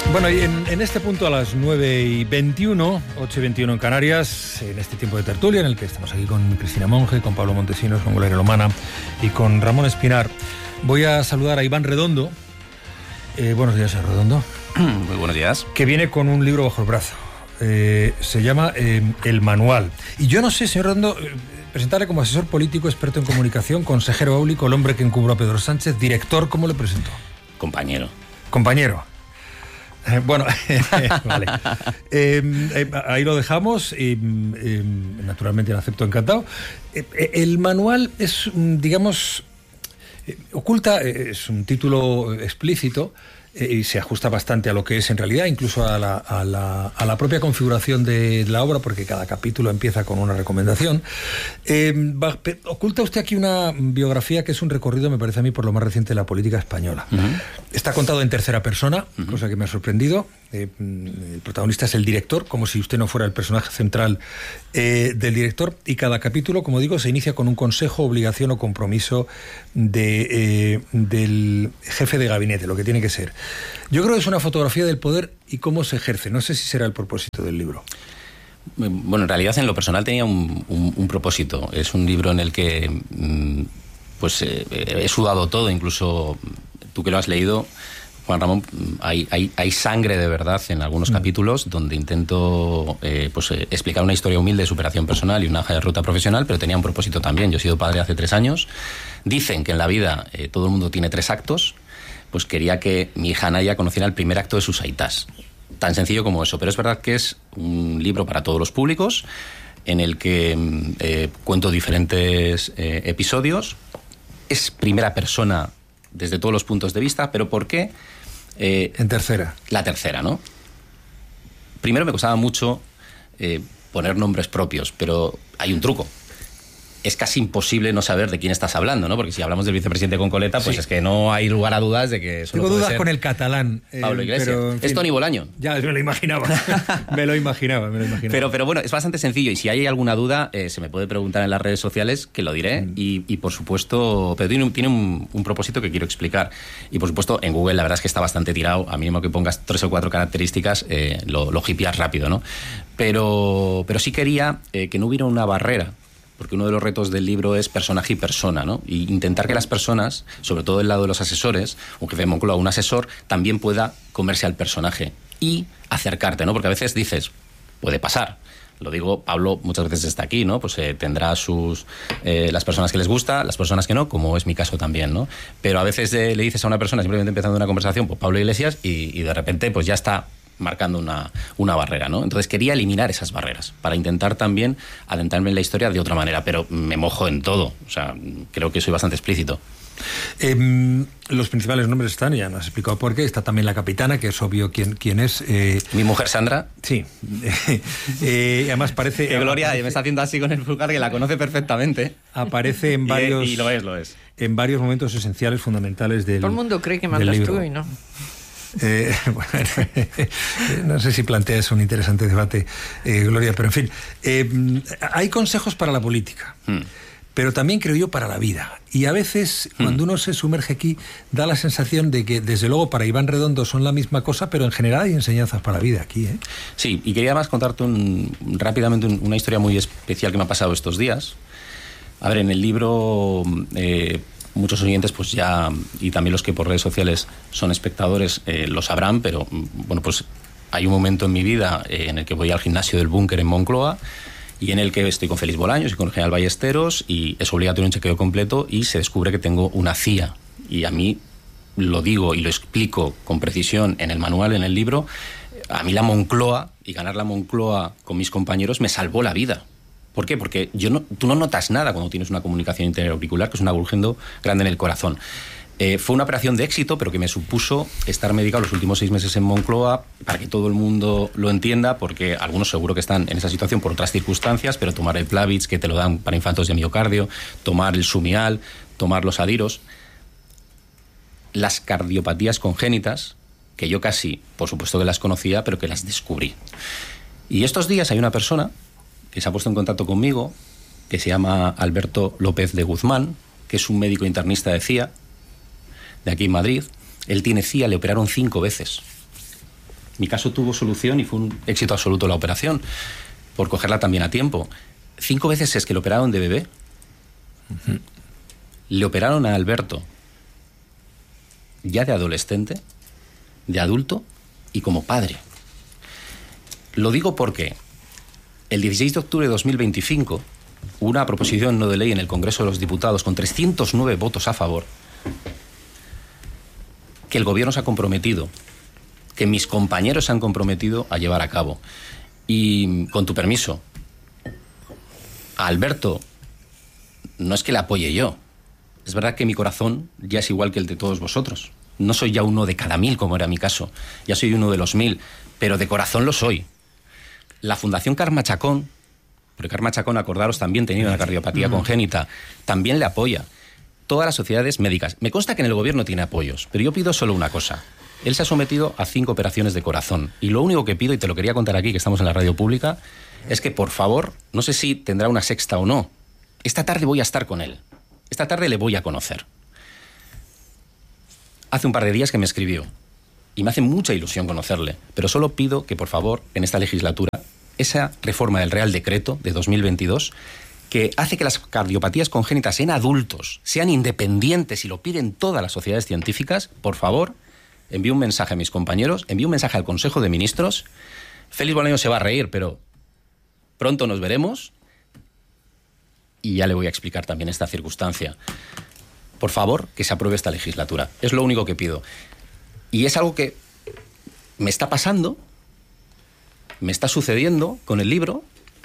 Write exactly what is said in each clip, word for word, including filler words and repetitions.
Bueno, y en, en este punto a las nueve y veintiuno, ocho y veintiuno en Canarias, en este tiempo de tertulia en el que estamos aquí con Cristina Monge, con Pablo Montesinos, con Gloria Lomana y con Ramón Espinar, voy a saludar a Iván Redondo. Eh, buenos días, señor Redondo. Muy buenos días. Que viene con un libro bajo el brazo. Eh, se llama eh, El Manual. Y yo no sé, señor Redondo, eh, presentarle como asesor político, experto en comunicación, consejero áulico, el hombre que encubró a Pedro Sánchez, director, ¿cómo le presentó? Compañero. Compañero. Eh, bueno, vale. Eh, eh, ahí lo dejamos y eh, naturalmente lo acepto encantado. Eh, el manual es, digamos, eh, oculta, eh, es un título explícito eh, y se ajusta bastante a lo que es en realidad, incluso a la, a la, a la propia configuración de la obra, porque cada capítulo empieza con una recomendación. Eh, va, oculta usted aquí una biografía que es un recorrido, me parece a mí, por lo más reciente de la política española. Uh-huh. Está contado en tercera persona, uh-huh. cosa que me ha sorprendido. Eh, el protagonista es el director, como si usted no fuera el personaje central eh, del director, y cada capítulo, como digo, se inicia con un consejo, obligación o compromiso de, eh, del jefe de gabinete, lo que tiene que ser. Yo creo que es una fotografía del poder y cómo se ejerce. No sé si será el propósito del libro. Bueno, en realidad en lo personal tenía un, un, un propósito. Es un libro en el que pues eh, he sudado todo, incluso tú que lo has leído, Juan Ramón, hay, hay, hay sangre de verdad en algunos mm. capítulos donde intento eh, pues, eh, explicar una historia humilde de superación personal y una hoja de ruta profesional, pero tenía un propósito también. Yo he sido padre hace tres años. Dicen que en la vida eh, todo el mundo tiene tres actos. Pues quería que mi hija Naya conociera el primer acto de sus aitas. Tan sencillo como eso, pero es verdad que es un libro para todos los públicos en el que eh, cuento diferentes eh, episodios. Es primera persona desde todos los puntos de vista, pero ¿por qué? Eh, en tercera. La tercera, ¿no? Primero me costaba mucho eh, poner nombres propios, pero hay un truco. Es casi imposible no saber de quién estás hablando, ¿no? Porque si hablamos del vicepresidente con coleta, pues sí. Es que no hay lugar a dudas de que... Tengo dudas con el catalán. Eh, Pablo Iglesias. Pero, en fin, es Toni Bolaño. Ya, me lo imaginaba. me lo imaginaba, me lo imaginaba. Pero, pero bueno, es bastante sencillo. Y si hay alguna duda, eh, se me puede preguntar en las redes sociales, que lo diré. Mm. Y, y por supuesto, pero tiene, un, tiene un, un propósito que quiero explicar. Y por supuesto, en Google la verdad es que está bastante tirado. A mínimo que pongas tres o cuatro características, eh, lo, lo hipeas rápido, ¿no? Pero, pero sí quería eh, que no hubiera una barrera, porque uno de los retos del libro es personaje y persona, ¿no? Y intentar que las personas, sobre todo del lado de los asesores, un jefe de Moncloa, un asesor, también pueda comerse al personaje y acercarte, ¿no? Porque a veces dices, puede pasar. Lo digo, Pablo muchas veces está aquí, ¿no? Pues eh, tendrá sus eh, las personas que les gusta, las personas que no, como es mi caso también, ¿no? Pero a veces eh, le dices a una persona, simplemente empezando una conversación, pues Pablo Iglesias, y, y de repente pues ya está marcando una, una barrera, ¿no? Entonces quería eliminar esas barreras para intentar también adentrarme en la historia de otra manera, pero me mojo en todo, o sea, creo que soy bastante explícito. Eh, los principales nombres están, ya nos has explicado por qué. Está también la capitana, que es obvio quién, quién es. Eh, Mi mujer Sandra. Sí. eh, además parece... Que Gloria aparece, me está haciendo así con el pulgar, que la conoce perfectamente. Aparece en varios... Y, y lo es, lo es. En varios momentos esenciales, fundamentales del... Todo el mundo cree que mandas tú y no. Eh, bueno, no sé si planteas un interesante debate, eh, Gloria, pero en fin, eh, hay consejos para la política, hmm. pero también creo yo para la vida. Y a veces, hmm. cuando uno se sumerge aquí, da la sensación de que, desde luego, para Iván Redondo son la misma cosa, pero en general hay enseñanzas para la vida aquí, ¿eh? Sí, y quería además contarte un, rápidamente un, una historia muy especial que me ha pasado estos días. A ver, en el libro... Eh, muchos oyentes pues ya, y también los que por redes sociales son espectadores, eh, lo sabrán, pero bueno, pues hay un momento en mi vida eh, en el que voy al gimnasio del Búnker en Moncloa y en el que estoy con Félix Bolaños y con General Ballesteros y es obligatorio un chequeo completo y se descubre que tengo una C I A. Y a mí, lo digo y lo explico con precisión en el manual, en el libro, a mí la Moncloa y ganar la Moncloa con mis compañeros me salvó la vida. ¿Por qué? Porque yo no, tú no notas nada cuando tienes una comunicación interauricular, que es un agujero grande en el corazón. Eh, fue una operación de éxito, pero que me supuso estar medicado los últimos seis meses en Moncloa, para que todo el mundo lo entienda, porque algunos seguro que están en esa situación por otras circunstancias, pero tomar el Plavix, que te lo dan para infartos de miocardio, tomar el Sumial, tomar los Adiros, las cardiopatías congénitas, que yo casi, por supuesto que las conocía, pero que las descubrí. Y estos días hay una persona que se ha puesto en contacto conmigo, que se llama Alberto López de Guzmán, que es un médico internista de C I A, de aquí en Madrid. Él tiene C I A, le operaron cinco veces. Mi caso tuvo solución y fue un éxito absoluto la operación, por cogerla también a tiempo. Cinco veces es que lo operaron de bebé. Uh-huh. Le operaron a Alberto ya de adolescente, de adulto y como padre. Lo digo porque el dieciséis de octubre de dos mil veinticinco, una proposición no de ley en el Congreso de los Diputados con trescientos nueve votos a favor, que el gobierno se ha comprometido, que mis compañeros se han comprometido a llevar a cabo. Y, con tu permiso, a Alberto no es que le apoye yo. Es verdad que mi corazón ya es igual que el de todos vosotros. No soy ya uno de cada mil, como era mi caso. Ya soy uno de los mil, pero de corazón lo soy. La Fundación Carme Chacón, porque Carme Chacón, acordaros, también tenía una cardiopatía congénita, también le apoya. Todas las sociedades médicas. Me consta que en el gobierno tiene apoyos, pero yo pido solo una cosa. Él se ha sometido a cinco operaciones de corazón. Y lo único que pido, y te lo quería contar aquí, que estamos en la radio pública, es que, por favor, no sé si tendrá una sexta o no, esta tarde voy a estar con él. Esta tarde le voy a conocer. Hace un par de días que me escribió. Y me hace mucha ilusión conocerle. Pero solo pido que, por favor, en esta legislatura, esa reforma del Real Decreto de dos mil veintidós, que hace que las cardiopatías congénitas en adultos sean independientes y lo piden todas las sociedades científicas, por favor, envío un mensaje a mis compañeros, envío un mensaje al Consejo de Ministros. Félix Bolaños se va a reír, pero pronto nos veremos y ya le voy a explicar también esta circunstancia. Por favor, que se apruebe esta legislatura. Es lo único que pido. Y es algo que me está pasando, me está sucediendo con el libro,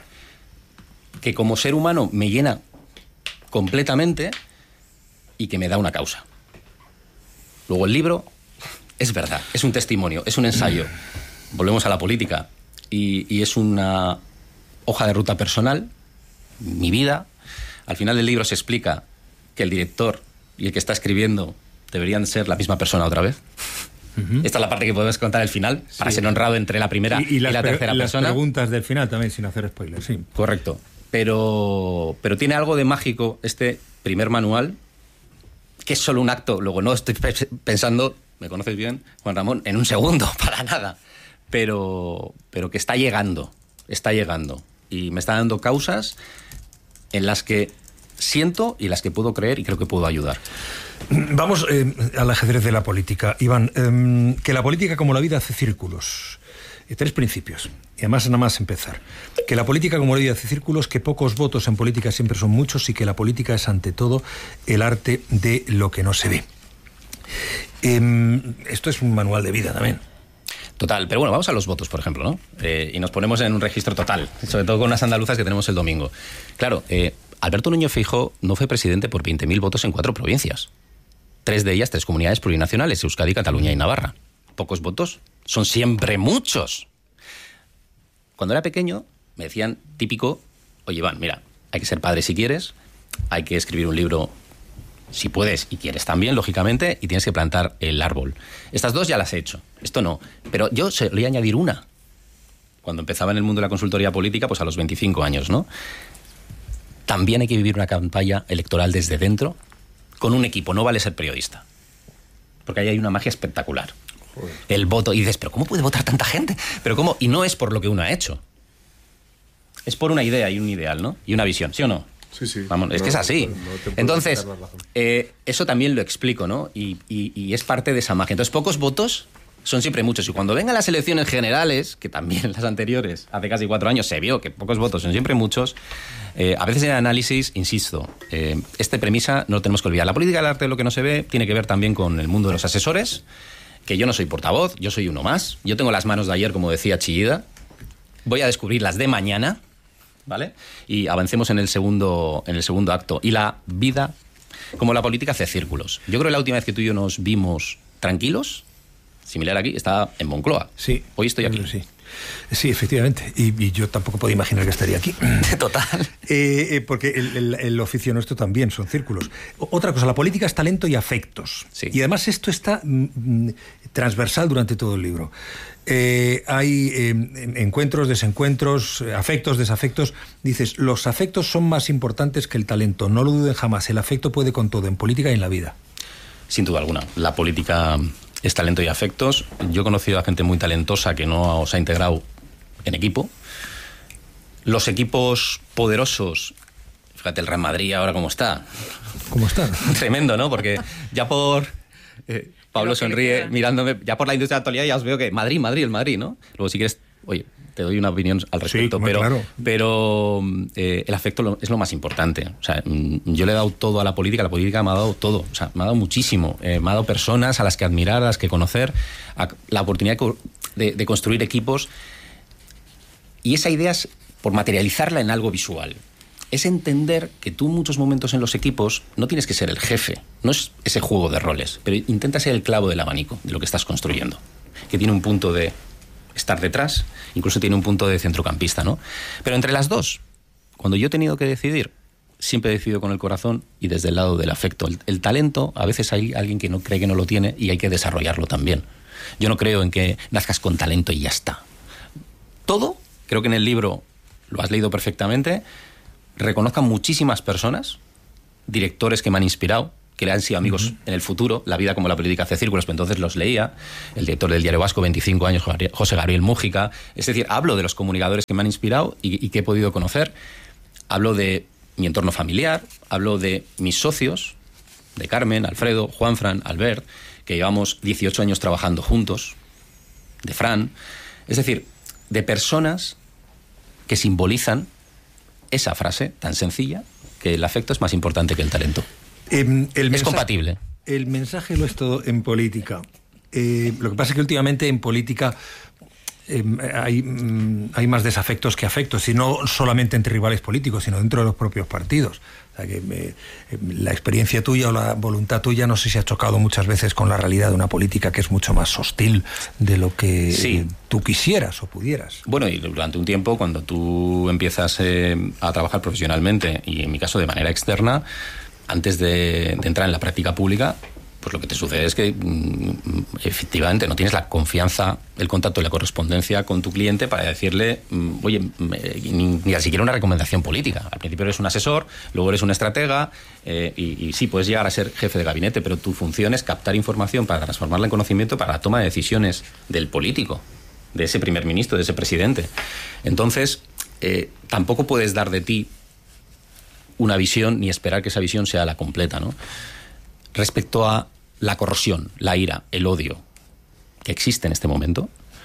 que como ser humano me llena completamente y que me da una causa. Luego el libro es verdad, es un testimonio, es un ensayo. Volvemos a la política. Y, y es una hoja de ruta personal, mi vida. Al final del libro se explica que el director y el que está escribiendo deberían ser la misma persona otra vez. Uh-huh. Esta es la parte que podemos contar al final, sí, para ser honrado entre la primera y, y, y la tercera las persona. Las preguntas del final también, sin hacer spoilers, sí. Correcto. Pero, pero tiene algo de mágico este primer manual, que es solo un acto. Luego no estoy pensando, me conoces bien, Juan Ramón, en un segundo, para nada. Pero, pero que está llegando, está llegando. Y me está dando causas en las que siento y las que puedo creer y creo que puedo ayudar. Vamos eh, al ajedrez de la política. Iván, eh, que la política, como la vida, hace círculos. Eh, tres principios. Y además, nada más empezar. Que la política, como la vida, hace círculos, que pocos votos en política siempre son muchos y que la política es, ante todo, el arte de lo que no se ve. Eh, esto es un manual de vida también. Total, pero bueno, vamos a los votos, por ejemplo, ¿no? Eh, y nos ponemos en un registro total, sobre todo con las andaluzas que tenemos el domingo. Claro, eh, Alberto Núñez Feijóo no fue presidente por veinte mil votos en cuatro provincias. Tres de ellas, tres comunidades plurinacionales, Euskadi, Cataluña y Navarra. Pocos votos son siempre muchos. Cuando era pequeño me decían, típico, oye, Iván, mira, hay que ser padre si quieres, hay que escribir un libro si puedes y quieres también, lógicamente, y tienes que plantar el árbol. Estas dos ya las he hecho, esto no. Pero yo se le voy a añadir una. Cuando empezaba en el mundo de la consultoría política, pues a los veinticinco años, ¿no? También hay que vivir una campaña electoral desde dentro, con un equipo, no vale ser periodista. Porque ahí hay una magia espectacular. Joder. El voto, y dices, ¿pero cómo puede votar tanta gente? ¿Pero cómo? Y no es por lo que uno ha hecho. Es por una idea y un ideal, ¿no? Y una visión, ¿sí o no? Sí, sí. Vamos, es no, que es así. No, no Entonces, eh, eso también lo explico, ¿no? Y, y, y es parte de esa magia. Entonces, pocos votos son siempre muchos. Y cuando vengan las elecciones generales, que también las anteriores, hace casi cuatro años, se vio que pocos votos son siempre muchos, eh, a veces en el análisis, insisto, eh, esta premisa no lo tenemos que olvidar. La política del arte de lo que no se ve tiene que ver también con el mundo de los asesores, que yo no soy portavoz, yo soy uno más. Yo tengo las manos de ayer, como decía Chillida. Voy a descubrir las de mañana, ¿vale? Y avancemos en el segundo, en el segundo acto. Y la vida, como la política, hace círculos. Yo creo que la última vez que tú y yo nos vimos tranquilos, similar aquí, estaba en Moncloa. Sí. Hoy estoy aquí. Sí, sí, efectivamente. Y, y yo tampoco podía imaginar que estaría aquí. Total. Eh, eh, porque el, el, el oficio nuestro también son círculos. O, otra cosa, la política es talento y afectos. Sí. Y además esto está mm, transversal durante todo el libro. Eh, hay eh, encuentros, desencuentros, afectos, desafectos. Dices, los afectos son más importantes que el talento. No lo duden jamás. El afecto puede con todo, en política y en la vida. Sin duda alguna. La política es talento y afectos. Yo he conocido a gente muy talentosa que no se ha integrado en equipo. Los equipos poderosos, fíjate el Real Madrid ahora cómo está. ¿Cómo está? Tremendo, ¿no? Porque ya por... Eh, Pablo sonríe mirándome, ya por la industria de la actualidad ya os veo que Madrid, Madrid, el Madrid, ¿no? Luego si quieres, oye, te doy una opinión al respecto, sí, pero, claro. pero eh, el afecto lo, es lo más importante. O sea, yo le he dado todo a la política, la política me ha dado todo, o sea, me ha dado muchísimo, eh, me ha dado personas a las que admirar, a las que conocer, a, la oportunidad de, de construir equipos, y esa idea es por materializarla en algo visual. Es entender que tú en muchos momentos en los equipos no tienes que ser el jefe, no es ese juego de roles, pero intenta ser el clavo del abanico de lo que estás construyendo, que tiene un punto de estar detrás, incluso tiene un punto de centrocampista, ¿no? Pero entre las dos, cuando yo he tenido que decidir, siempre he decidido con el corazón y desde el lado del afecto. El, el talento, a veces hay alguien que no cree que no lo tiene y hay que desarrollarlo también. Yo no creo en que nazcas con talento y ya está. Todo, creo que en el libro lo has leído perfectamente, reconozcan muchísimas personas, directores que me han inspirado, que le han sido amigos uh-huh. en el futuro, la vida como la política hace círculos, pero entonces los leía, el director del Diario Vasco, veinticinco años, José Gabriel Mújica, es decir, hablo de los comunicadores que me han inspirado y, y que he podido conocer, hablo de mi entorno familiar, hablo de mis socios, de Carmen, Alfredo, Juanfran, Albert, que llevamos dieciocho años trabajando juntos, de Fran, es decir, de personas que simbolizan esa frase tan sencilla, que el afecto es más importante que el talento. Eh, el es mensaje, compatible. El mensaje lo es todo en política. Eh, lo que pasa es que últimamente en política eh, hay, hay más desafectos que afectos, y no solamente entre rivales políticos, sino dentro de los propios partidos. O sea, que eh, la experiencia tuya o la voluntad tuya no sé si ha chocado muchas veces con la realidad de una política que es mucho más hostil de lo que sí. tú quisieras o pudieras. Bueno, y durante un tiempo, cuando tú empiezas eh, a trabajar profesionalmente, y en mi caso de manera externa, antes de, de entrar en la práctica pública, pues lo que te sucede es que mm, efectivamente no tienes la confianza, el contacto y la correspondencia con tu cliente para decirle, mm, oye, ni, ni siquiera una recomendación política. Al principio eres un asesor, luego eres un estratega, eh, y, y sí, puedes llegar a ser jefe de gabinete, pero tu función es captar información para transformarla en conocimiento para la toma de decisiones del político, de ese primer ministro, de ese presidente. Entonces, eh, tampoco puedes dar de ti una visión ni esperar que esa visión sea la completa, ¿no? Respecto a la corrosión, la ira, el odio que existe en este momento,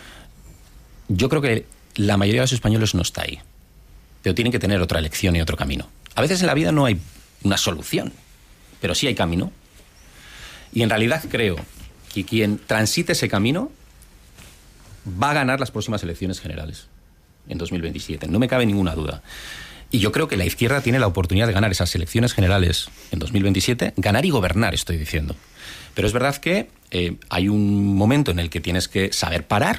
yo creo que la mayoría de los españoles no está ahí, pero tienen que tener otra elección y otro camino. A veces en la vida no hay una solución, pero sí hay camino, y en realidad creo que quien transite ese camino va a ganar las próximas elecciones generales en dos mil veintisiete, no me cabe ninguna duda. Y yo creo que la izquierda tiene la oportunidad de ganar esas elecciones generales en dos mil veintisiete, ganar y gobernar, estoy diciendo. Pero es verdad que eh, hay un momento en el que tienes que saber parar.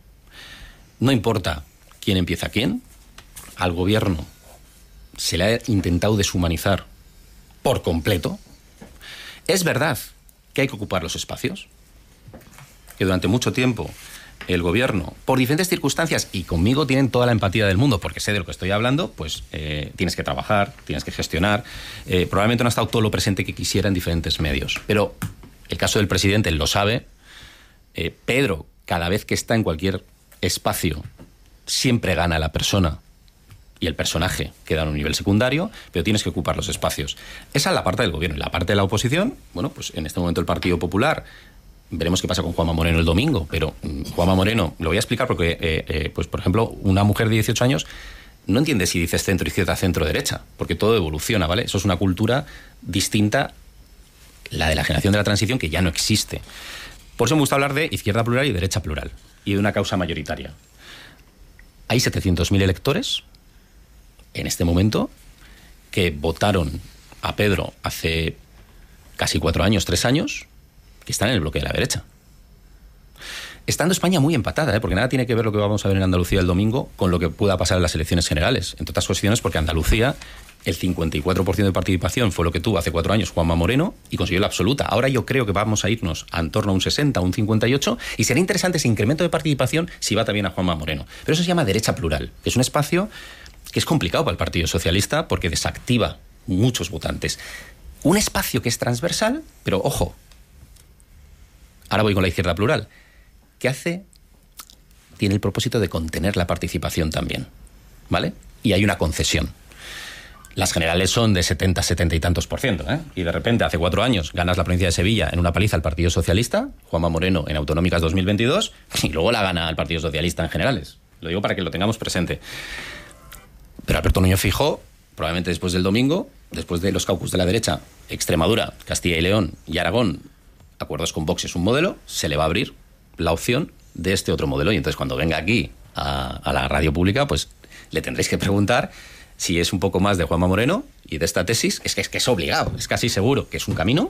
No importa quién empieza quién. Al gobierno se le ha intentado deshumanizar por completo. Es verdad que hay que ocupar los espacios, que durante mucho tiempo el gobierno, por diferentes circunstancias, y conmigo tienen toda la empatía del mundo, porque sé de lo que estoy hablando, pues eh, tienes que trabajar, tienes que gestionar. Eh, probablemente no ha estado todo lo presente que quisiera en diferentes medios. Pero el caso del presidente lo sabe. Eh, Pedro, cada vez que está en cualquier espacio, siempre gana la persona y el personaje queda en un nivel secundario, pero tienes que ocupar los espacios. Esa es la parte del gobierno. Y la parte de la oposición, bueno, pues en este momento el Partido Popular, veremos qué pasa con Juanma Moreno el domingo, pero Juanma Moreno, lo voy a explicar porque, eh, eh, pues por ejemplo, una mujer de dieciocho años no entiende si dices centro, izquierda, centro, derecha, porque todo evoluciona, ¿vale? Eso es una cultura distinta, la de la generación de la transición, que ya no existe. Por eso me gusta hablar de izquierda plural y derecha plural, y de una causa mayoritaria. Hay setecientos mil electores en este momento que votaron a Pedro hace casi cuatro años, tres años, que están en el bloque de la derecha. Estando España muy empatada, ¿eh? Porque nada tiene que ver lo que vamos a ver en Andalucía el domingo con lo que pueda pasar en las elecciones generales. Entre otras cuestiones porque Andalucía, el cincuenta y cuatro por ciento de participación fue lo que tuvo hace cuatro años Juanma Moreno y consiguió la absoluta. Ahora yo creo que vamos a irnos a en torno a un sesenta, un cincuenta y ocho, y será interesante ese incremento de participación si va también a Juanma Moreno. Pero eso se llama derecha plural, que es un espacio que es complicado para el Partido Socialista porque desactiva muchos votantes. Un espacio que es transversal, pero ojo, Ahora voy con la izquierda plural. ¿Qué hace? Tiene el propósito de contener la participación también, ¿vale? Y hay una concesión. Las generales son de setenta, setenta y tantos por ciento, ¿eh? Y de repente, hace cuatro años, ganas la provincia de Sevilla en una paliza al Partido Socialista, Juanma Moreno en autonómicas dos mil veintidós, y luego la gana el Partido Socialista en generales. Lo digo para que lo tengamos presente. Pero Alberto Núñez Feijóo, probablemente después del domingo, después de los caucus de la derecha, Extremadura, Castilla y León y Aragón, acuerdos con Vox es un modelo, se le va a abrir la opción de este otro modelo. Y entonces, cuando venga aquí a, a la radio pública, pues le tendréis que preguntar si es un poco más de Juanma Moreno y de esta tesis, es que, es que es obligado, es casi seguro que es un camino,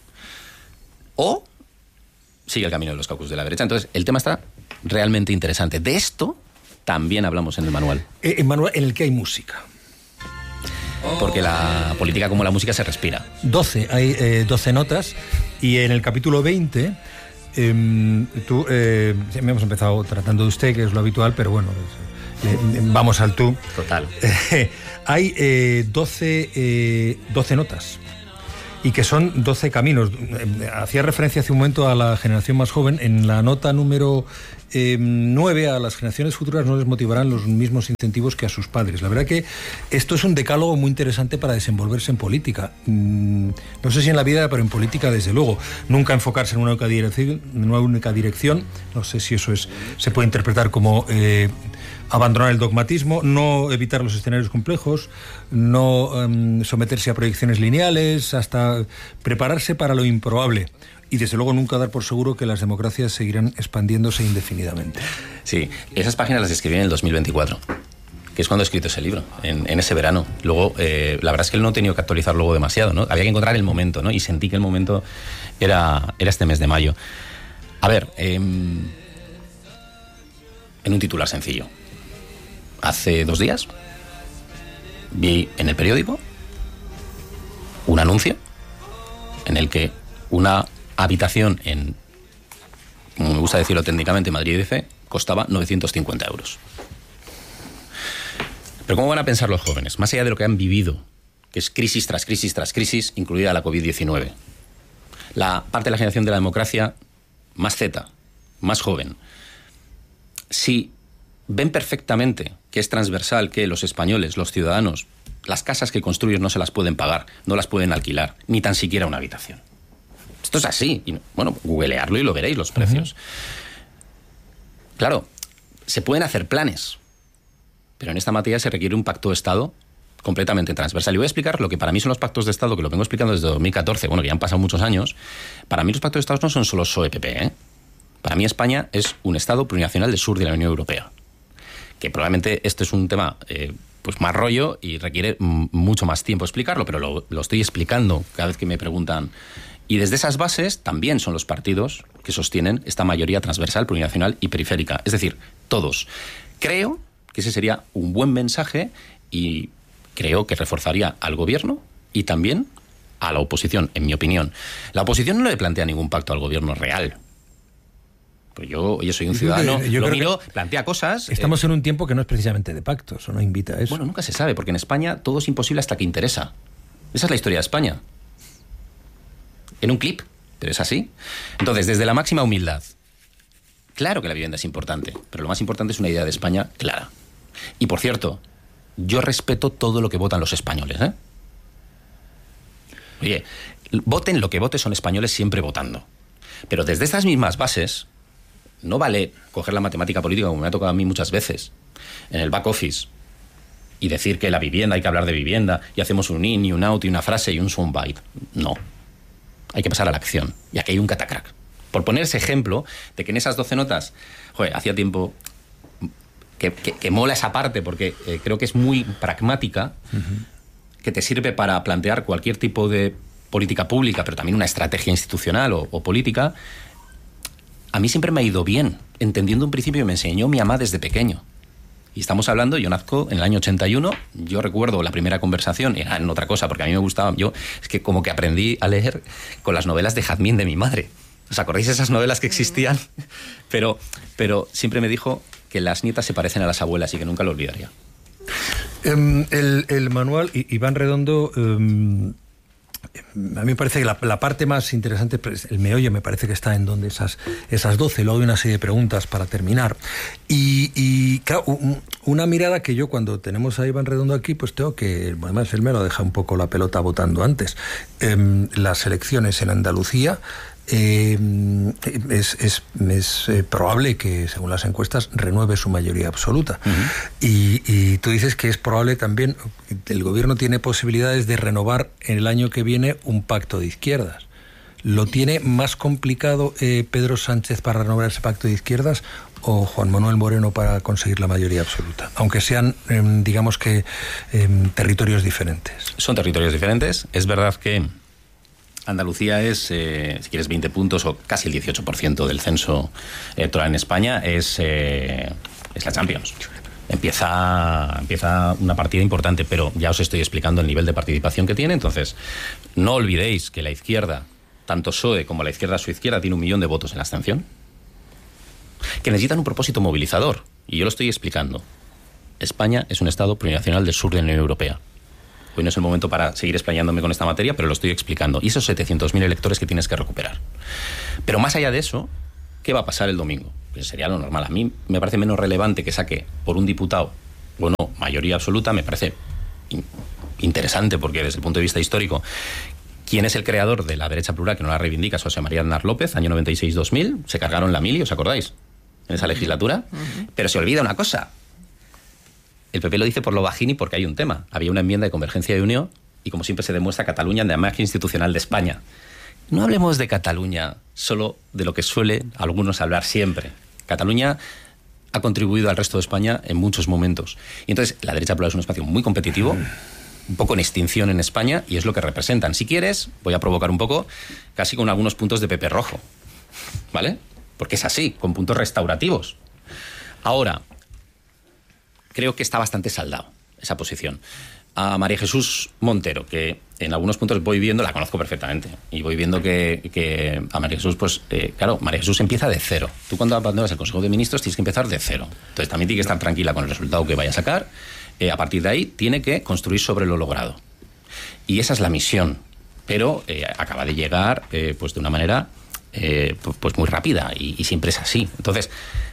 o sigue el camino de los caucus de la derecha. Entonces, el tema está realmente interesante. De esto también hablamos en el manual. Eh, en manual en el que hay música. Porque la política, como la música, se respira. doce, hay eh, doce notas, y en el capítulo veinte, eh, tú, eh, hemos empezado tratando de usted, que es lo habitual, pero bueno, eh, vamos al tú. Total. Eh, hay eh, doce, eh, doce notas, y que son doce caminos. Hacía referencia hace un momento a la generación más joven. En la nota número eh, nueve, a las generaciones futuras no les motivarán los mismos incentivos que a sus padres. La verdad que esto es un decálogo muy interesante para desenvolverse en política. Mm, no sé si en la vida, pero en política desde luego. Nunca enfocarse en una única dirección, en una única dirección. No sé si eso es, se puede interpretar como Eh, abandonar el dogmatismo, no evitar los escenarios complejos, no um, someterse a proyecciones lineales, hasta prepararse para lo improbable. Y desde luego nunca dar por seguro que las democracias seguirán expandiéndose indefinidamente. Sí, esas páginas las escribí en el dos mil veinticuatro, que es cuando he escrito ese libro, en, en ese verano. Luego, eh, la verdad es que él no he tenido que actualizar luego demasiado, ¿no? Había que encontrar el momento, ¿no? Y sentí que el momento era, era este mes de mayo. A ver, eh, en un titular sencillo. Hace dos días vi en el periódico un anuncio en el que una habitación en, como me gusta decirlo técnicamente, Madrid D C, costaba novecientos cincuenta euros. Pero ¿cómo van a pensar los jóvenes? Más allá de lo que han vivido, que es crisis tras crisis tras crisis, incluida la covid diecinueve. La parte de la generación de la democracia más Z, más joven. Si ven perfectamente que es transversal, que los españoles, los ciudadanos, las casas que construyen no se las pueden pagar, no las pueden alquilar, ni tan siquiera una habitación. Esto es así. Y, bueno, googlearlo y lo veréis, los precios. Uh-huh. Claro, se pueden hacer planes, pero en esta materia se requiere un pacto de Estado completamente transversal. Y voy a explicar lo que para mí son los pactos de Estado, que lo vengo explicando desde dos mil catorce, bueno, que ya han pasado muchos años. Para mí los pactos de Estado no son solo P S O E P P, ¿eh? Para mí España es un Estado plurinacional del sur de la Unión Europea. Que probablemente este es un tema eh, pues más rollo y requiere m- mucho más tiempo explicarlo, pero lo, lo estoy explicando cada vez que me preguntan. Y desde esas bases también son los partidos que sostienen esta mayoría transversal, plurinacional y periférica. Es decir, todos. Creo que ese sería un buen mensaje y creo que reforzaría al gobierno y también a la oposición, en mi opinión. La oposición no le plantea ningún pacto al gobierno real. Pues yo, yo soy un ciudadano, yo, yo lo miro, plantea cosas. Estamos eh, en un tiempo que no es precisamente de pactos, o no invita a eso. Bueno, nunca se sabe, porque en España todo es imposible hasta que interesa. Esa es la historia de España. En un clip, pero es así. Entonces, desde la máxima humildad, claro que la vivienda es importante, pero lo más importante es una idea de España clara. Y por cierto, yo respeto todo lo que votan los españoles, ¿eh? Oye, voten lo que voten, son españoles siempre votando. Pero desde estas mismas bases, no vale coger la matemática política, como me ha tocado a mí muchas veces, en el back office, y decir que la vivienda, hay que hablar de vivienda, y hacemos un in y un out y una frase y un soundbite. No. Hay que pasar a la acción. Y aquí hay un catacrack. Por poner ese ejemplo de que en esas doce notas, joder, hacía tiempo que, que, que mola esa parte, porque eh, creo que es muy pragmática, uh-huh. que te sirve para plantear cualquier tipo de política pública, pero también una estrategia institucional o, o política. A mí siempre me ha ido bien, entendiendo un principio que me enseñó mi mamá desde pequeño. Y estamos hablando, yo nazco en el año ochenta y uno, yo recuerdo la primera conversación, era en otra cosa, porque a mí me gustaba, yo es que como que aprendí a leer con las novelas de Jazmín de mi madre. ¿Os acordáis de esas novelas que existían? Pero, pero siempre me dijo que las nietas se parecen a las abuelas y que nunca lo olvidaría. Um, el, el manual, Iván Redondo, um, A mí me parece que la, la parte más interesante, el meollo, me parece que está en donde esas, esas doce. Luego hay una serie de preguntas para terminar. Y, y claro, un, una mirada que yo cuando tenemos a Iván Redondo aquí, pues tengo que, además él me lo deja un poco la pelota votando antes. Eh, las elecciones en Andalucía, Eh, es, es, es eh, probable que, según las encuestas, renueve su mayoría absoluta. Uh-huh. y, y tú dices que es probable también, el gobierno tiene posibilidades de renovar en el año que viene un pacto de izquierdas. ¿Lo tiene más complicado eh, Pedro Sánchez para renovar ese pacto de izquierdas o Juan Manuel Moreno para conseguir la mayoría absoluta? Aunque sean, eh, digamos que, eh, territorios diferentes. Son territorios diferentes. Es verdad que Andalucía es, eh, si quieres, veinte puntos o casi el dieciocho por ciento del censo electoral en España. Es, eh, es la Champions. Empieza, empieza una partida importante, pero ya os estoy explicando el nivel de participación que tiene. Entonces, no olvidéis que la izquierda, tanto P S O E como la izquierda su izquierda, tiene un millón de votos en la abstención, que necesitan un propósito movilizador. Y yo lo estoy explicando. España es un Estado plurinacional del sur de la Unión Europea. Hoy no es el momento para seguir explayándome con esta materia, pero lo estoy explicando. Y esos setecientos mil electores que tienes que recuperar. Pero más allá de eso, ¿qué va a pasar el domingo? Pues sería lo normal. A mí me parece menos relevante que saque por un diputado, bueno, mayoría absoluta, me parece in- interesante, porque desde el punto de vista histórico, ¿quién es el creador de la derecha plural que no la reivindica? José María Aznar López, año noventa y seis dos mil, se cargaron la mili, ¿os acordáis? En esa legislatura. Uh-huh. Pero se olvida una cosa. El P P lo dice por lo bajini porque hay un tema. Había una enmienda de Convergencia de Unión y, como siempre se demuestra, Cataluña de la magia institucional de España. No hablemos de Cataluña solo de lo que suele algunos hablar siempre. Cataluña ha contribuido al resto de España en muchos momentos. Y entonces la derecha plural es un espacio muy competitivo, un poco en extinción en España, y es lo que representan. Si quieres, voy a provocar un poco, casi con algunos puntos de Pepe Rojo, ¿vale? Porque es así, con puntos restaurativos. Ahora, creo que está bastante saldado esa posición. A María Jesús Montero, que en algunos puntos voy viendo, la conozco perfectamente, y voy viendo que, que a María Jesús, pues, eh, claro, María Jesús empieza de cero. Tú cuando abandonas el Consejo de Ministros tienes que empezar de cero. Entonces también tiene que estar tranquila con el resultado que vaya a sacar. Eh, a partir de ahí tiene que construir sobre lo logrado. Y esa es la misión. Pero eh, acaba de llegar eh, pues de una manera eh, pues muy rápida, y, y siempre es así. Entonces,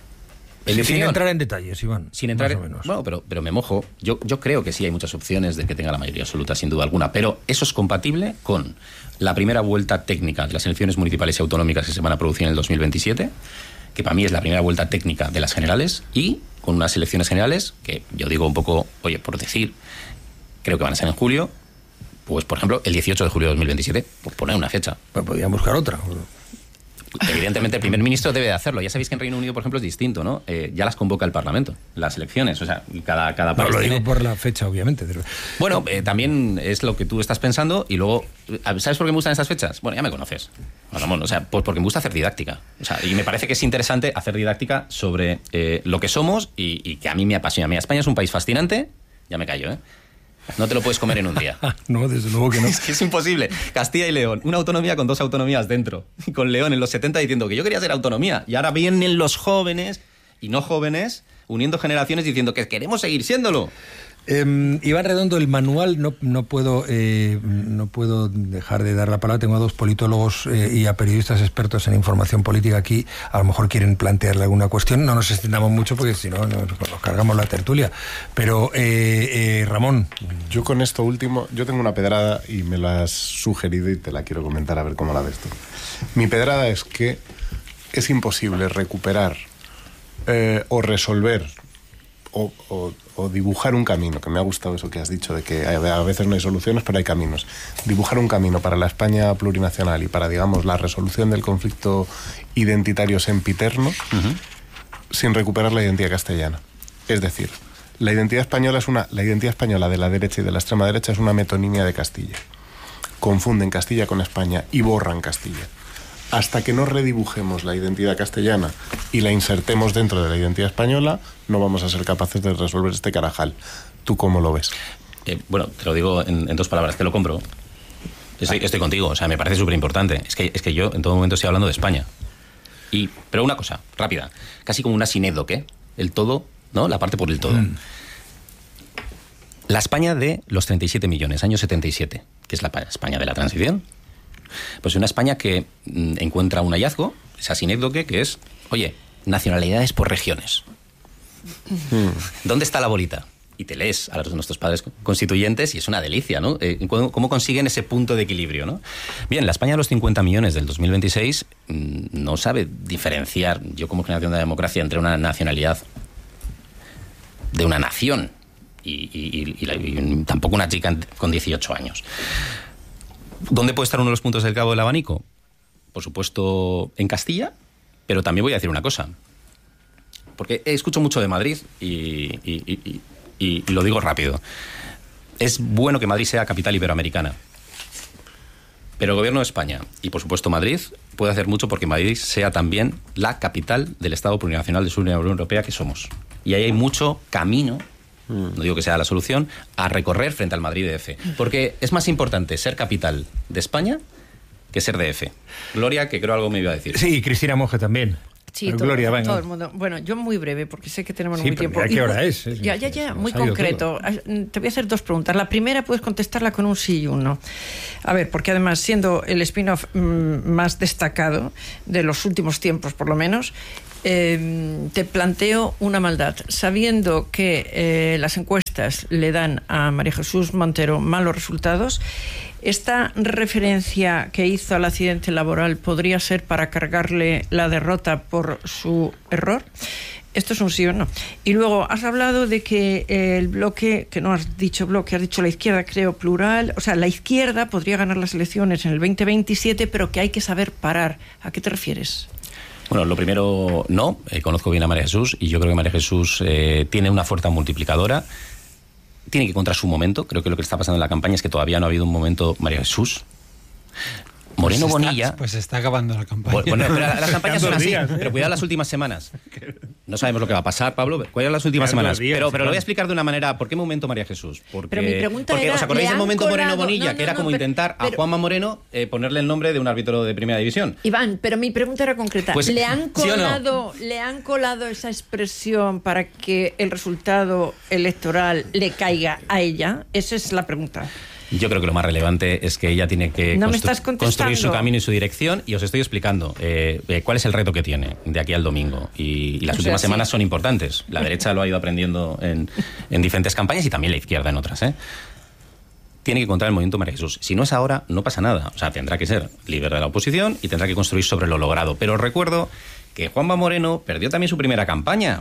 sin opinión, entrar en detalles, Iván. Sin entrar en, bueno, pero, pero me mojo. Yo, yo creo que sí hay muchas opciones de que tenga la mayoría absoluta, sin duda alguna. Pero eso es compatible con la primera vuelta técnica de las elecciones municipales y autonómicas que se van a producir en el dos mil veintisiete, que para mí es la primera vuelta técnica de las generales, y con unas elecciones generales que yo digo un poco, oye, por decir, creo que van a ser en julio, pues por ejemplo el dieciocho de julio de dos mil veintisiete, por poner una fecha. Pues podrían buscar otra. Evidentemente el primer ministro debe de hacerlo. Ya sabéis que en Reino Unido, por ejemplo, es distinto, ¿no? Eh, ya las convoca el Parlamento, las elecciones. O sea, cada, cada país. No, lo digo tiene... por la fecha, obviamente. Bueno, eh, también es lo que tú estás pensando. Y luego, ¿sabes por qué me gustan estas fechas? Bueno, ya me conoces. Ramón, o sea, pues porque me gusta hacer didáctica. O sea, y me parece que es interesante hacer didáctica sobre eh, lo que somos y, y que a mí me apasiona. Mira, España es un país fascinante. Ya me callo, ¿eh? No te lo puedes comer en un día. No, desde luego que no. Es que es imposible. Castilla y León, una autonomía con dos autonomías dentro. Y con León en los setenta diciendo que yo quería ser autonomía. Y ahora vienen los jóvenes y no jóvenes uniendo generaciones diciendo que queremos seguir siéndolo. Eh, Iván Redondo, el manual, no, no puedo eh, no puedo dejar de dar la palabra. Tengo a dos politólogos eh, y a periodistas expertos en información política aquí. A lo mejor quieren plantearle alguna cuestión. No nos extendamos mucho porque si no nos, nos cargamos la tertulia. Pero, eh, eh, Ramón. Yo con esto último, yo tengo una pedrada y me la has sugerido y te la quiero comentar a ver cómo la ves tú. Mi pedrada es que es imposible recuperar eh, o resolver O, o, o dibujar un camino, que me ha gustado eso que has dicho, de que a veces no hay soluciones, pero hay caminos. Dibujar un camino para la España plurinacional y para, digamos, la resolución del conflicto identitario sempiterno, uh-huh, sin recuperar la identidad castellana. Es decir, la identidad española es una, la identidad española de la derecha y de la extrema derecha es una metonimia de Castilla. Confunden Castilla con España y borran Castilla. Hasta que no redibujemos la identidad castellana y la insertemos dentro de la identidad española, no vamos a ser capaces de resolver este carajal. ¿Tú cómo lo ves? Eh, bueno, te lo digo en, en dos palabras, te lo compro. Estoy, estoy contigo, o sea, me parece súper importante. Es que, es que yo en todo momento estoy hablando de España. Y, pero una cosa, rápida, casi como una sinédoque, el todo, ¿no? La parte por el todo. Mm. La España de los treinta y siete millones, año setenta y siete. que es la España de la transición. Pues una España que mm, encuentra un hallazgo, esa sinécdoque, que es, oye, nacionalidades por regiones. ¿Dónde está la bolita? Y te lees a los, nuestros padres constituyentes y es una delicia, ¿no? Eh, ¿cómo, ¿Cómo consiguen ese punto de equilibrio, ¿no? Bien, la España de los cincuenta millones del dos mil veintiséis mmm, no sabe diferenciar, yo como generación de la democracia, entre una nacionalidad de una nación y, y, y, y, y tampoco una chica con dieciocho años. ¿Dónde puede estar uno de los puntos del cabo del abanico? Por supuesto, en Castilla, pero también voy a decir una cosa. Porque escucho mucho de Madrid y... y, y Y, y lo digo rápido. Es bueno que Madrid sea capital iberoamericana. Pero el gobierno de España, y por supuesto Madrid, puede hacer mucho porque Madrid sea también la capital del Estado plurinacional de la Unión Europea que somos. Y ahí hay mucho camino, no digo que sea la solución, a recorrer frente al Madrid D F. Porque es más importante ser capital de España que ser D F. Gloria, que creo algo me iba a decir. Sí, Cristina Monge también. Sí, todo, Gloria, venga. Todo el mundo. Bueno, yo muy breve, porque sé que tenemos sí, muy tiempo. ¿A qué hora es? es ya, ya, ya, muy concreto. Todo. Te voy a hacer dos preguntas. La primera puedes contestarla con un sí y un no. A ver, porque además, siendo el spin-off mmm, más destacado de los últimos tiempos, por lo menos, eh, te planteo una maldad. Sabiendo que eh, las encuestas le dan a María Jesús Montero malos resultados, ¿esta referencia que hizo al accidente laboral podría ser para cargarle la derrota por su error? Esto es un sí o no. Y luego has hablado de que el bloque, que no has dicho bloque, has dicho la izquierda, creo, plural. O sea, la izquierda podría ganar las elecciones en el veinte veintisiete, pero que hay que saber parar. ¿A qué te refieres? Bueno, lo primero, no. Eh, conozco bien a María Jesús y yo creo que María Jesús eh, tiene una fuerza multiplicadora. Tiene que encontrar su momento. Creo que lo que está pasando en la campaña es que todavía no ha habido un momento María Jesús. Moreno pues está, Bonilla... Pues se está acabando la campaña. Bueno, pero las campañas son así, días, ¿eh? Pero cuidado las últimas semanas. No sabemos lo que va a pasar, Pablo. Cuidado las últimas Quedan semanas. días, pero, pero lo voy a explicar de una manera... ¿Por qué momento María Jesús? Porque, pero mi pregunta porque era, ¿os acordáis del momento colado, Moreno Bonilla? No, no, que era no, como pero, intentar pero, a Juanma Moreno eh, ponerle el nombre de un árbitro de primera división. Iván, pero mi pregunta era concreta. Pues, ¿Le han ¿sí colado, no? ¿Le han colado esa expresión para que el resultado electoral le caiga a ella? Esa es la pregunta. Yo creo que lo más relevante es que ella tiene que no constru- construir su camino y su dirección, y os estoy explicando eh, eh, cuál es el reto que tiene de aquí al domingo. Y, y las o últimas sea, semanas sí. son importantes. La derecha lo ha ido aprendiendo en, en diferentes campañas y también la izquierda en otras. ¿eh? Tiene que encontrar el movimiento María Jesús. Si no es ahora, no pasa nada. O sea, tendrá que ser líder de la oposición y tendrá que construir sobre lo logrado. Pero recuerdo que Juanma Moreno perdió también su primera campaña.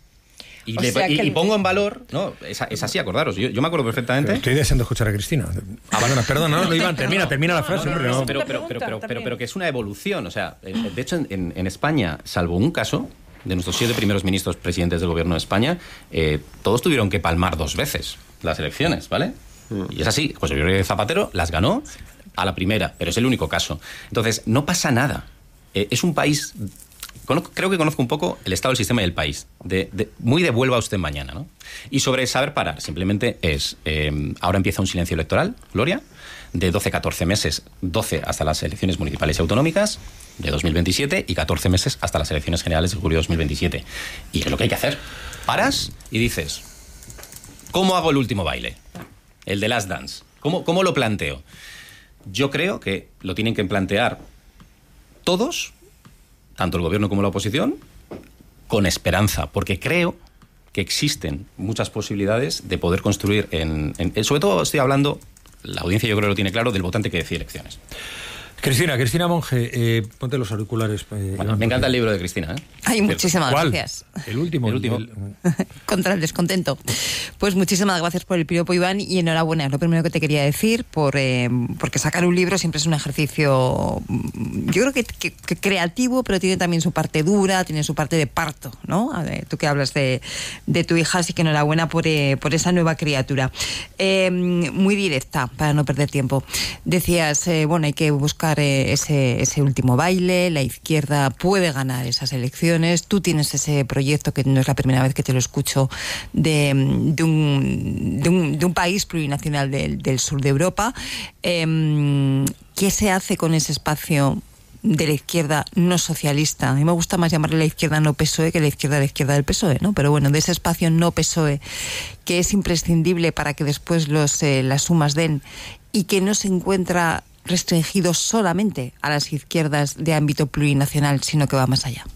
Y, le, y, y pongo en valor, no, es, es así, acordaros, yo, yo me acuerdo perfectamente. Pero estoy deseando escuchar a Cristina. Ah, perdona, perdona, no, no, Iván, termina, termina la frase, hombre. No. Pero, pero, pero, pero, pero, pero que es una evolución, o sea, de hecho en, en España, salvo un caso de nuestros siete primeros ministros presidentes del gobierno de España, eh, todos tuvieron que palmar dos veces las elecciones, ¿vale? Y es así, José Rodríguez Zapatero las ganó a la primera, pero es el único caso. Entonces, no pasa nada. Eh, es un país... Conozco, creo que conozco un poco el estado del sistema y el país. De, de, muy de vuelva usted mañana, ¿no? Y sobre saber parar, simplemente es... Eh, ahora empieza un silencio electoral, Gloria, de doce a catorce meses, doce hasta las elecciones municipales y autonómicas de dos mil veintisiete y catorce meses hasta las elecciones generales de julio de dos mil veintisiete. Y es lo que hay que hacer. Paras y dices, ¿cómo hago el último baile? El de Last Dance. ¿Cómo, cómo lo planteo? Yo creo que lo tienen que plantear todos, tanto el gobierno como la oposición, con esperanza, porque creo que existen muchas posibilidades de poder construir en, en... Sobre todo estoy hablando, la audiencia yo creo que lo tiene claro, del votante que decide elecciones. Cristina, Cristina Monge, eh, ponte los auriculares. Eh, bueno, Iván, me encanta el libro de Cristina, ¿eh? Ay, muchísimas ¿Cuál? gracias. El último. El último. El... Contra el descontento. Pues muchísimas gracias por el piropo, Iván, y enhorabuena. Es lo primero que te quería decir, por eh, porque sacar un libro siempre es un ejercicio, yo creo que, que, que creativo, pero tiene también su parte dura, tiene su parte de parto, ¿no? Ver, tú que hablas de, de tu hija, así que enhorabuena por, eh, por esa nueva criatura. Eh, muy directa, para no perder tiempo. Decías, eh, bueno, hay que buscar eh, ese ese último baile, la izquierda puede ganar esas elecciones, tú tienes ese proyecto, que no es la primera vez que te lo escucho, de, de, un, de, un, de un país plurinacional del, del sur de Europa. Eh, ¿Qué se hace con ese espacio de la izquierda no socialista. A mí me gusta más llamarle la izquierda no P S O E que la izquierda la izquierda del P S O E, ¿no? Pero bueno, de ese espacio no P S O E que es imprescindible para que después los, eh, las sumas den y que no se encuentra restringido solamente a las izquierdas de ámbito plurinacional, sino que va más allá.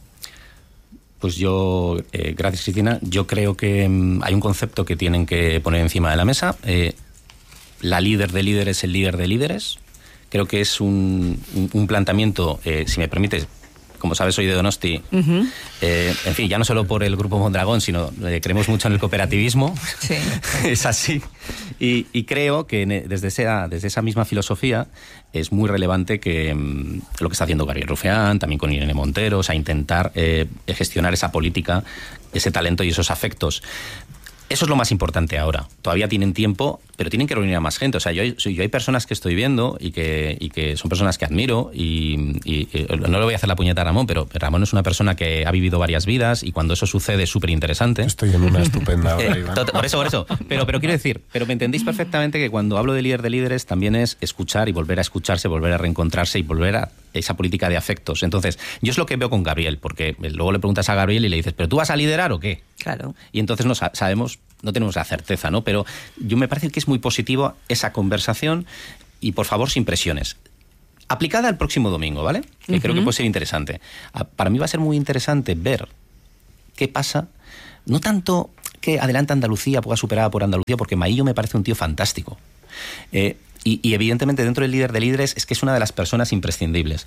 Pues yo, eh, gracias Cristina, yo creo que um, hay un concepto que tienen que poner encima de la mesa. Eh, la líder de líderes es el líder de líderes. Creo que es un, un, un planteamiento, eh, si me permites, como sabes soy de Donosti, uh-huh. eh, en fin, ya no solo por el Grupo Mondragón, sino eh, creemos mucho en el cooperativismo, sí. Es así, y, y creo que desde esa, desde esa misma filosofía es muy relevante que um, lo que está haciendo Gabriel Rufián, también con Irene Montero, o sea, intentar eh, gestionar esa política, ese talento y esos afectos. Eso es lo más importante ahora. Todavía tienen tiempo, pero tienen que reunir a más gente. O sea, yo, yo hay personas que estoy viendo y que, y que son personas que admiro y, y, y no le voy a hacer la puñeta a Ramón, pero Ramón es una persona que ha vivido varias vidas y cuando eso sucede es súper interesante. Estoy en una estupenda hora, eh, Iván. Por eso, por eso. Pero, pero quiero decir, pero me entendéis perfectamente que cuando hablo de líder de líderes también es escuchar y volver a escucharse, volver a reencontrarse y volver a esa política de afectos. Entonces, yo es lo que veo con Gabriel, porque luego le preguntas a Gabriel y le dices, ¿pero tú vas a liderar o qué? Claro. Y entonces no sabemos, no tenemos la certeza, ¿no? Pero yo me parece que es muy positivo esa conversación y, por favor, sin presiones. Aplicada al próximo domingo, ¿vale? Que uh-huh. creo que puede ser interesante. Para mí va a ser muy interesante ver qué pasa. No tanto que adelante Andalucía, pueda superada por Andalucía, porque Maillo me parece un tío fantástico. Eh, y, y evidentemente dentro del líder de líderes es que es una de las personas imprescindibles.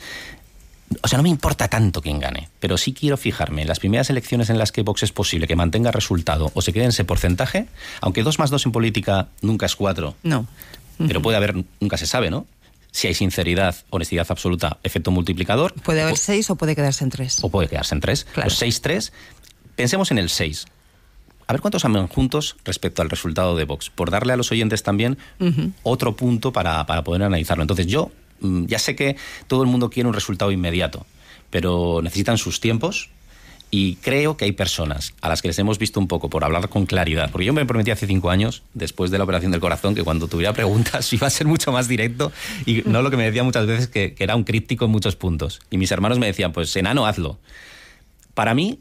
O sea, no me importa tanto quién gane, pero sí quiero fijarme en las primeras elecciones en las que Vox es posible que mantenga resultado o se quede en ese porcentaje, aunque dos más dos en política nunca es cuatro. No. Pero puede haber, nunca se sabe, ¿no? Si hay sinceridad, honestidad absoluta, efecto multiplicador. Puede haber o, seis o puede quedarse en tres. O puede quedarse en tres. Claro. Los seis tres, pensemos en el seis. A ver cuántos andan juntos respecto al resultado de Vox, por darle a los oyentes también uh-huh. otro punto para, para poder analizarlo. Entonces yo ya sé que todo el mundo quiere un resultado inmediato, pero necesitan sus tiempos y creo que hay personas a las que les hemos visto un poco por hablar con claridad, porque yo me prometí hace cinco años, después de la operación del corazón, que cuando tuviera preguntas iba a ser mucho más directo y no lo que me decía muchas veces que, que era un críptico en muchos puntos. Y mis hermanos me decían, pues enano, hazlo. Para mí,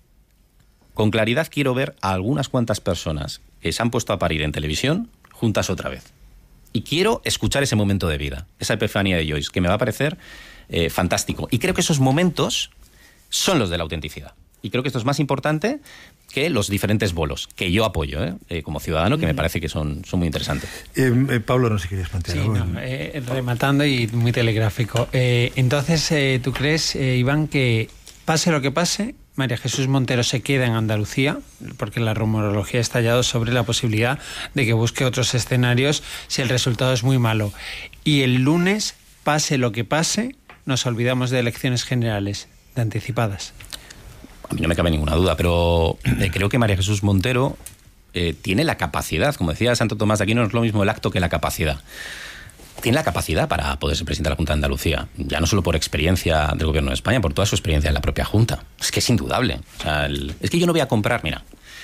con claridad quiero ver a algunas cuantas personas que se han puesto a parir en televisión juntas otra vez. Y quiero escuchar ese momento de vida, esa epifanía de Joyce, que me va a parecer eh, fantástico. Y creo que esos momentos son los de la autenticidad. Y creo que esto es más importante que los diferentes bolos, que yo apoyo ¿eh? Eh, como ciudadano, que me parece que son, son muy interesantes. Eh, eh, Pablo, no sé si querías plantear sí, algo. No, eh, rematando y muy telegráfico. Eh, entonces, eh, ¿tú crees, eh, Iván, que pase lo que pase, María Jesús Montero se queda en Andalucía, porque la rumorología ha estallado sobre la posibilidad de que busque otros escenarios si el resultado es muy malo? Y el lunes, pase lo que pase, nos olvidamos de elecciones generales, de anticipadas. A mí no me cabe ninguna duda, pero eh, creo que María Jesús Montero eh, tiene la capacidad, como decía Santo Tomás de Aquino, no es lo mismo el acto que la capacidad. Tiene la capacidad para poder ser presidente de la Junta de Andalucía, ya no solo por experiencia del Gobierno de España, por toda su experiencia en la propia Junta. Es que es indudable. O sea, el, es que yo no voy a comprar, mira,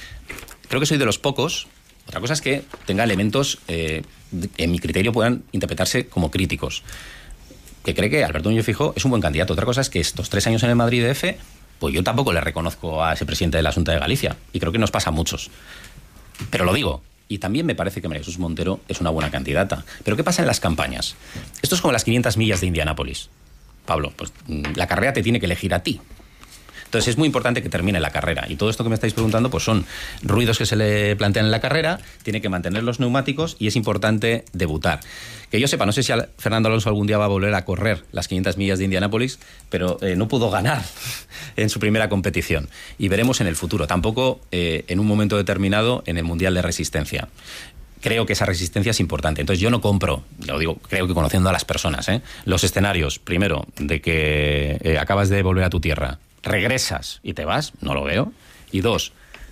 creo que soy de los pocos. Otra cosa es que tenga elementos, eh, en mi criterio, puedan interpretarse como críticos. Que cree que Alberto Núñez Feijóo es un buen candidato. Otra cosa es que estos tres años en el Madrid D F, pues yo tampoco le reconozco a ese presidente de la Junta de Galicia. Y creo que nos pasa a muchos. Pero lo digo. Y también me parece que María Jesús Montero es una buena candidata. Pero ¿qué pasa en las campañas? Esto es como las quinientas millas de Indianápolis. Pablo, pues la carrera te tiene que elegir a ti. Entonces es muy importante que termine la carrera. Y todo esto que me estáis preguntando pues son ruidos que se le plantean en la carrera, tiene que mantener los neumáticos y es importante debutar. Que yo sepa, no sé si Fernando Alonso algún día va a volver a correr las quinientas millas de Indianápolis, pero eh, no pudo ganar en su primera competición. Y veremos en el futuro. Tampoco eh, en un momento determinado en el Mundial de Resistencia. Creo que esa resistencia es importante. Entonces yo no compro, lo digo, creo que conociendo a las personas, ¿eh? los escenarios, primero, de que eh, acabas de volver a tu tierra, regresas y te vas, no lo veo. Y dos,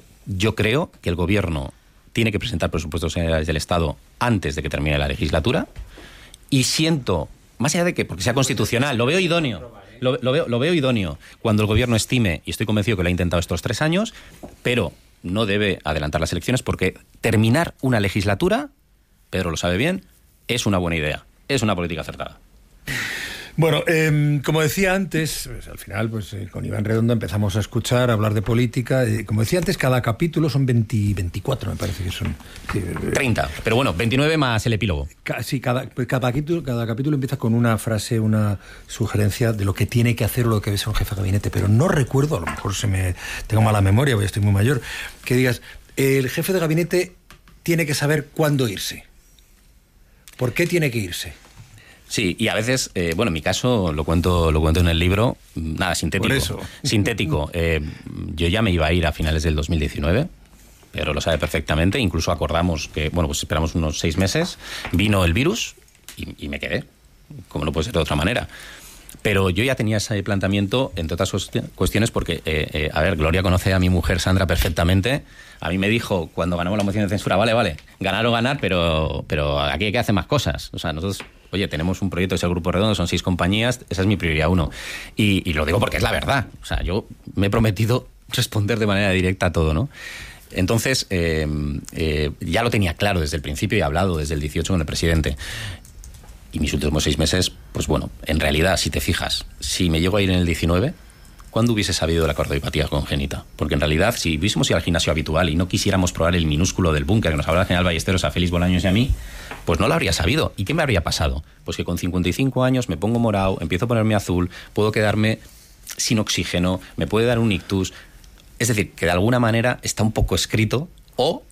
yo creo que el gobierno tiene que presentar presupuestos generales del Estado antes de que termine la legislatura. Y siento, más allá de que, porque sea constitucional, lo veo idóneo. Lo, lo, veo, lo veo idóneo cuando el gobierno estime, y estoy convencido que lo ha intentado estos tres años, pero no debe adelantar las elecciones porque terminar una legislatura, Pedro lo sabe bien, es una buena idea, es una política acertada. Bueno, eh, como decía antes, pues, al final, pues eh, con Iván Redondo empezamos a escuchar, a hablar de política. Eh, como decía antes, cada capítulo son veinte, veinticuatro, me parece que son. Eh, treinta, pero bueno, veintinueve más el epílogo. Ca sí, cada, cada, capítulo, cada capítulo empieza con una frase, una sugerencia de lo que tiene que hacer o lo que debe ser un jefe de gabinete, pero no recuerdo, a lo mejor se me tengo mala memoria, porque estoy muy mayor, que digas, el jefe de gabinete tiene que saber cuándo irse. ¿Por qué tiene que irse? Sí, y a veces, eh, bueno, en mi caso, lo cuento lo cuento en el libro, nada, sintético. Por eso. Sintético. Eh, yo ya me iba a ir a finales del dos mil diecinueve, Pedro lo sabe perfectamente, incluso acordamos que, bueno, pues esperamos unos seis meses, vino el virus y, y me quedé, como no puede ser de otra manera. Pero yo ya tenía ese planteamiento, entre otras cuestiones, porque, eh, eh, a ver, Gloria conoce a mi mujer Sandra perfectamente. A mí me dijo, cuando ganamos la moción de censura, vale, vale, ganar o ganar, pero, pero aquí hay que hacer más cosas. O sea, nosotros, oye, tenemos un proyecto, es el Grupo Redondo, son seis compañías, esa es mi prioridad uno. Y, y lo digo porque es la verdad. O sea, yo me he prometido responder de manera directa a todo, ¿no? Entonces, eh, eh, ya lo tenía claro desde el principio y he hablado desde el dieciocho con el presidente. Y mis últimos seis meses, pues bueno, en realidad, si te fijas, si me llego a ir en el diecinueve, ¿cuándo hubiese sabido la cardiopatía congénita? Porque en realidad, si hubiésemos ido al gimnasio habitual y no quisiéramos probar el minúsculo del búnker que nos hablaba el general Ballesteros, a Félix Bolaños y a mí, pues no lo habría sabido. ¿Y qué me habría pasado? Pues que con cincuenta y cinco años me pongo morado, empiezo a ponerme azul, puedo quedarme sin oxígeno, me puede dar un ictus. Es decir, que de alguna manera está un poco escrito, o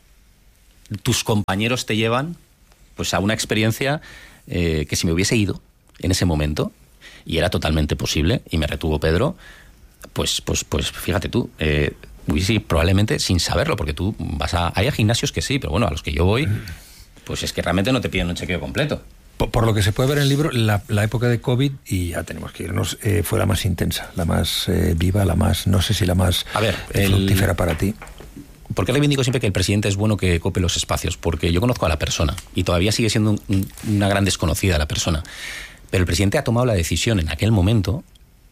tus compañeros te llevan pues a una experiencia eh, que si me hubiese ido en ese momento, y era totalmente posible, y me retuvo Pedro, pues, pues, pues fíjate tú, eh, hubiese ido probablemente sin saberlo, porque tú vas a... Hay gimnasios que sí, pero bueno, a los que yo voy, pues es que realmente no te piden un chequeo completo. Por, por lo que se puede ver en el libro, la, la época de COVID, y ya tenemos que irnos, eh, fue la más intensa, la más eh, viva, la más, no sé si la más a ver, eh, fructífera el... para ti. ¿Por qué reivindico siempre que el presidente es bueno que cope los espacios? Porque yo conozco a la persona y todavía sigue siendo un, un, una gran desconocida la persona. Pero el presidente ha tomado la decisión en aquel momento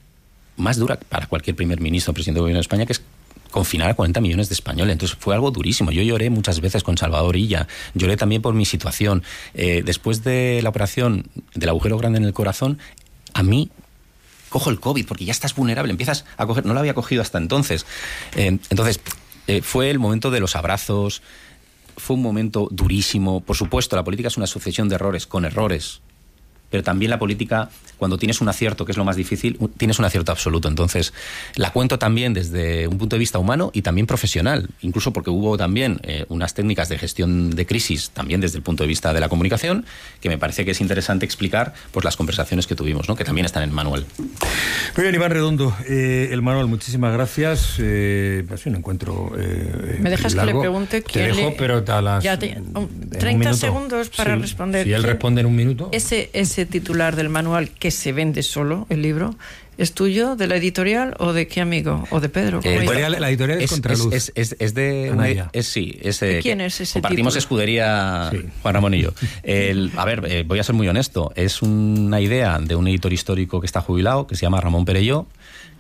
más dura para cualquier primer ministro o presidente del gobierno de España, que es confinar a cuarenta millones de españoles. Entonces fue algo durísimo. Yo lloré muchas veces con Salvador Illa, lloré también por mi situación. Eh, después de la operación del agujero grande en el corazón, a mí cojo el COVID porque ya estás vulnerable, empiezas a coger, no lo había cogido hasta entonces. Eh, entonces... Eh, fue el momento de los abrazos, fue un momento durísimo. Por supuesto, la política es una sucesión de errores, con errores, pero también la política, cuando tienes un acierto, que es lo más difícil, tienes un acierto absoluto. Entonces, la cuento también desde un punto de vista humano y también profesional, incluso porque hubo también eh, unas técnicas de gestión de crisis, también desde el punto de vista de la comunicación, que me parece que es interesante explicar pues las conversaciones que tuvimos, ¿no? Que también están en el manual. Muy bien, Iván Redondo, eh, el manual, muchísimas gracias. Eh, ha sido un encuentro eh, ¿Me dejas largo. que le pregunte? Te dejo, le... pero a las... Ya te... treinta segundos para sí, responder. Si él responde en un minuto... Ese, ese titular del manual que se vende solo, el libro, ¿es tuyo, de la editorial o de qué amigo? ¿O de Pedro? Eh, editorial, la editorial es, es Contraluz. Es, es, es de... Una, es, sí, es, ¿De quién es ese compartimos título? Escudería, sí. Juan Ramón y yo. El, a ver, eh, voy a ser muy honesto. Es una idea de un editor histórico que está jubilado, que se llama Ramón Perelló,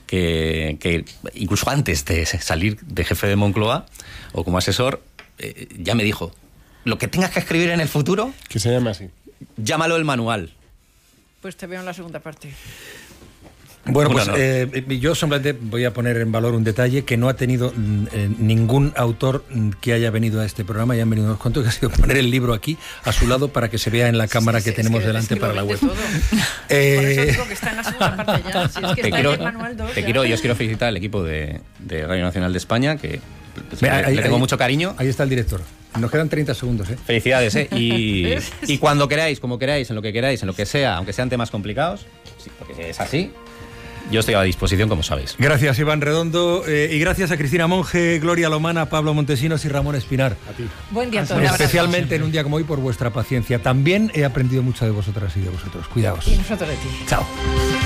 que, que incluso antes de salir de jefe de Moncloa o como asesor, eh, ya me dijo, lo que tengas que escribir en el futuro... Que se llame así. Llámalo el manual. Pues te veo en la segunda parte. Bueno, pues no. eh, yo solamente voy a poner en valor un detalle que no ha tenido eh, ningún autor que haya venido a este programa, y han venido unos cuantos, que ha sido poner el libro aquí a su lado para que se vea en la cámara sí, sí, que tenemos es que, delante es que para la web. Eh... Por eso digo que está en la segunda parte ya. Si es que te está quiero, en el manual dos, te quiero, yo os quiero felicitar al equipo de, de Radio Nacional de España, que Mira, le, ahí, le tengo ahí, mucho cariño. Ahí está el director. Nos quedan treinta segundos, ¿eh? Felicidades, ¿eh? Y, y cuando queráis, como queráis, en lo que queráis, en lo que sea, aunque sean temas complicados, sí, porque es así, yo estoy a disposición, como sabéis. Gracias, Iván Redondo, eh, y gracias a Cristina Monge, Gloria Lomana, Pablo Montesinos y Ramón Espinar. A ti. Buen día a todos. Especialmente en un día como hoy por vuestra paciencia. También he aprendido mucho de vosotras y de vosotros. Cuidaos. Y nosotros de ti. Chao.